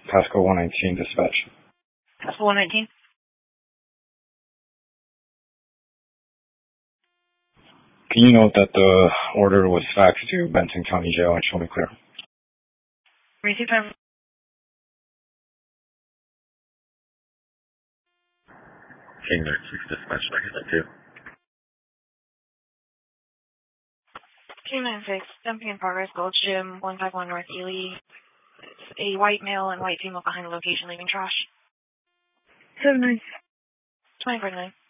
Pasco 119 dispatch. Pasco 119. Can you note that the order was faxed to Benson County Jail and show me clear? Receive time. King 96 dispatch, I can help you. King 96, dumping in progress, Gold Gym, 151 North Ely. It's a white male and white female behind the location leaving trash. 79. 24-9.